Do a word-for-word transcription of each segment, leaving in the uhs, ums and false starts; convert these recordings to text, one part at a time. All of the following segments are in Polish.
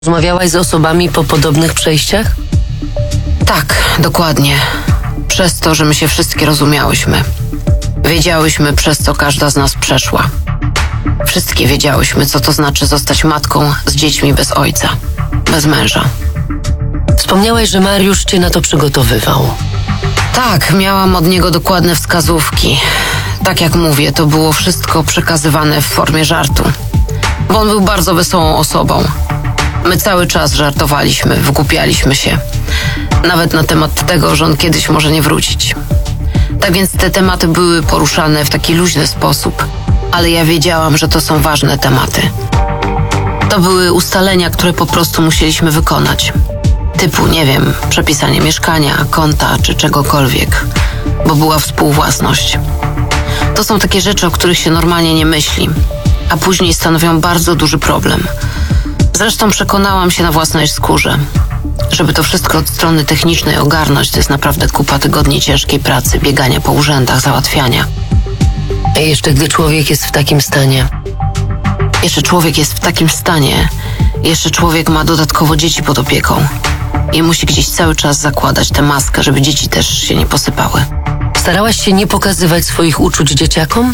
Rozmawiałaś z osobami po podobnych przejściach? Tak, dokładnie. Przez to, że my się wszystkie rozumiałyśmy. Wiedziałyśmy, przez co każda z nas przeszła. Wszystkie wiedziałyśmy, co to znaczy zostać matką z dziećmi bez ojca, bez męża. Wspomniałaś, że Mariusz cię na to przygotowywał. Tak, miałam od niego dokładne wskazówki. Tak jak mówię, to było wszystko przekazywane w formie żartu. Bo on był bardzo wesołą osobą. My cały czas żartowaliśmy, wygłupialiśmy się. Nawet na temat tego, że on kiedyś może nie wrócić. Tak więc te tematy były poruszane w taki luźny sposób. Ale ja wiedziałam, że to są ważne tematy. To były ustalenia, które po prostu musieliśmy wykonać. Typu, nie wiem, przepisanie mieszkania, konta czy czegokolwiek. Bo była współwłasność. To są takie rzeczy, o których się normalnie nie myśli. A później stanowią bardzo duży problem. Zresztą przekonałam się na własnej skórze. Żeby to wszystko od strony technicznej ogarnąć, to jest naprawdę kupa tygodni ciężkiej pracy, biegania po urzędach, załatwiania. A jeszcze gdy człowiek jest w takim stanie. Jeszcze człowiek jest w takim stanie, jeszcze człowiek ma dodatkowo dzieci pod opieką i musi gdzieś cały czas zakładać tę maskę, żeby dzieci też się nie posypały. Starałaś się nie pokazywać swoich uczuć dzieciakom?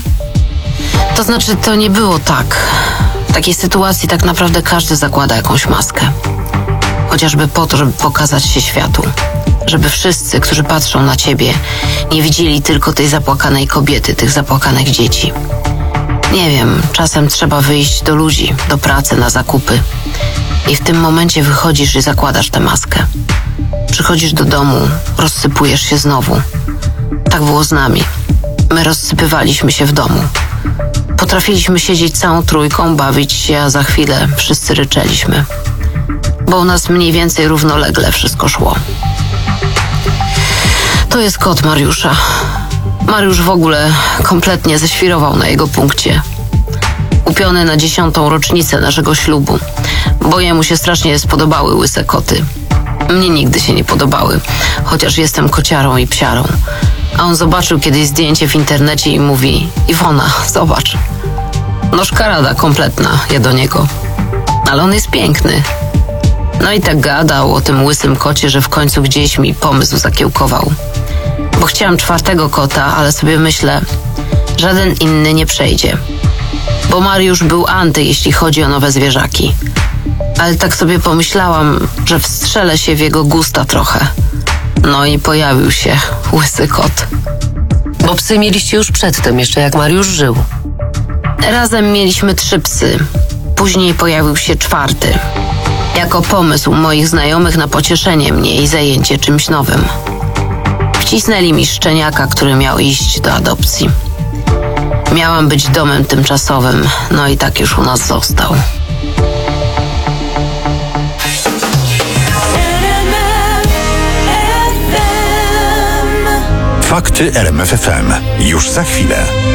To znaczy, to nie było tak. W takiej sytuacji tak naprawdę każdy zakłada jakąś maskę. Chociażby po to, żeby pokazać się światu. Żeby wszyscy, którzy patrzą na ciebie, nie widzieli tylko tej zapłakanej kobiety, tych zapłakanych dzieci. Nie wiem, czasem trzeba wyjść do ludzi, do pracy, na zakupy. I w tym momencie wychodzisz i zakładasz tę maskę. Przychodzisz do domu, rozsypujesz się znowu. Tak było z nami. My rozsypywaliśmy się w domu. Potrafiliśmy siedzieć całą trójką, bawić się, a za chwilę wszyscy ryczeliśmy. Bo u nas mniej więcej równolegle wszystko szło. To jest kot Mariusza. Mariusz w ogóle kompletnie ześwirował na jego punkcie. Upiony na dziesiątą rocznicę naszego ślubu, bo jemu się strasznie spodobały łyse koty. Mnie nigdy się nie podobały, chociaż jestem kociarą i psiarą. A on zobaczył kiedyś zdjęcie w internecie i mówi: Iwona, zobacz. No szkarada kompletna, ja do niego. Ale on jest piękny. No i tak gadał o tym łysym kocie, że w końcu gdzieś mi pomysł zakiełkował. Bo chciałam czwartego kota, ale sobie myślę, żaden inny nie przejdzie. Bo Mariusz był anty, jeśli chodzi o nowe zwierzaki. Ale tak sobie pomyślałam, że wstrzelę się w jego gusta trochę. No i pojawił się łysy kot. Bo psy mieliście już przedtem, jeszcze jak Mariusz żył. Razem mieliśmy trzy psy. Później pojawił się czwarty. Jako pomysł moich znajomych na pocieszenie mnie i zajęcie czymś nowym. Wcisnęli mi szczeniaka, który miał iść do adopcji. Miałam być domem tymczasowym, no i tak już u nas został. Fakty R M F F M. Już za chwilę.